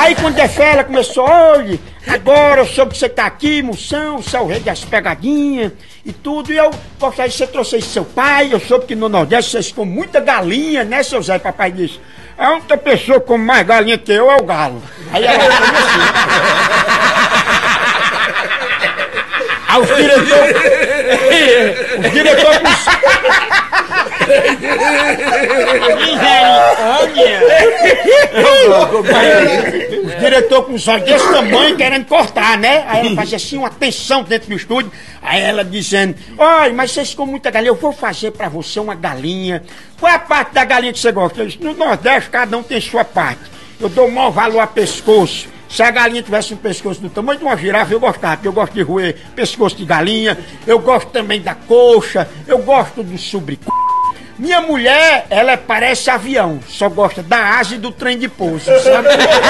Aí quando é fé, ela começou, olha, agora eu soube que você tá aqui, moção, você é o rei das pegadinhas e tudo, e eu gostaria que você trouxesse seu pai, eu soube que no Nordeste vocês comem muita galinha, né, seu Zé? Papai disse, a única pessoa que come mais galinha que eu é o galo. Aí ela começou. Aí os diretores os diretores com os olhos desse tamanho querendo cortar, né? Aí ela fazia assim uma tensão dentro do estúdio. Aí ela dizendo, olha, mas vocês comem muita galinha, eu vou fazer pra você uma galinha. Qual é a parte da galinha que você gosta? Eu disse, no Nordeste cada um tem sua parte. Eu dou o maior valor a pescoço. Se a galinha tivesse um pescoço do tamanho de uma girafa, eu gostava, porque eu gosto de roer pescoço de galinha, eu gosto também da coxa, eu gosto do sobrecu. Minha mulher, ela parece avião, só gosta da asa e do trem de pouso, sabe?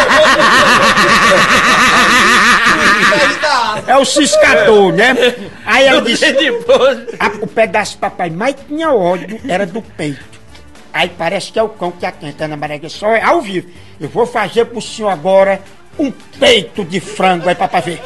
É o ciscador, né? Aí ela disse, o pedaço que papai mais tinha ódio era do peito. Aí parece que é o cão que atenta na Maria, só é ao vivo. Eu vou fazer pro senhor agora um peito de frango, aí papai vê.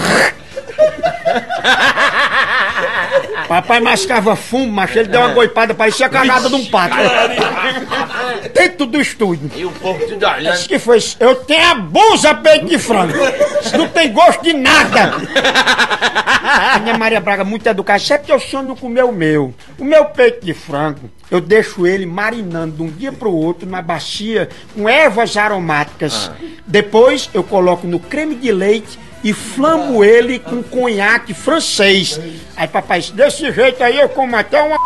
Papai mascava fumo, mas ele deu uma goipada, parecia a cagada de um pato. Dentro do estúdio. E o povo te dá, né? Isso que foi, eu tenho abusa peito de frango. Isso não tem gosto de nada. A minha Maria Braga, muito educada, sempre que eu sonho não comer o meu peito de frango, eu deixo ele marinando de um dia pro outro na bacia com ervas aromáticas. Depois eu coloco no creme de leite e flamo ele com conhaque francês. Aí papai disse, desse jeito aí eu como até uma...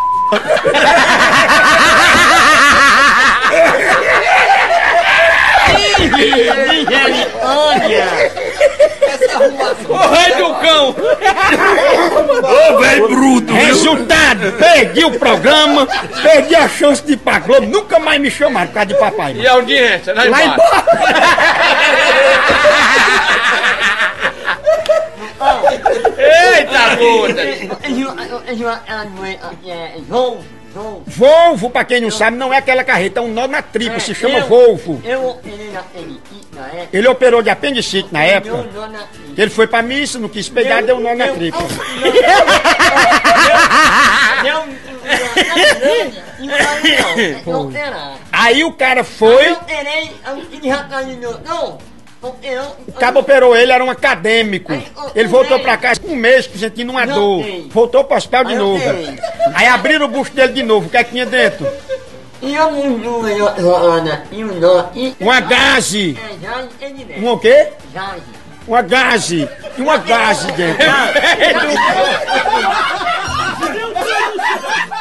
Ô rei do cão! Ô velho bruto! Resultado, perdi o programa, perdi a chance de ir pra Globo, nunca mais me chamaram por causa de papai. E a audiência, lá Lá embaixo? Eita puta! Volvo, pra quem não sabe, não é aquela carreta, é um nó na tripa, se chama Volvo. Ele operou de apendicite na época. Ele foi pra missa, não quis pegar, deu um nó na tripa. Aí o cara foi... O cabo operou ele, era um acadêmico. Ele voltou pra casa com um mês, sentindo uma dor. Voltou pro hospital de novo. Aí abriram o bucho dele de novo. O que é que tinha dentro? Uma gaze. Um o quê? Uma gaze. Uma gaze dentro.